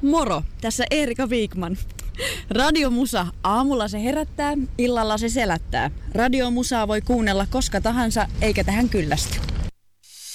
Moro, tässä Eerika Viikman. Radiomusa. Aamulla se herättää, illalla se selättää. Radiomusaa voi kuunnella koska tahansa, eikä tähän kyllästy.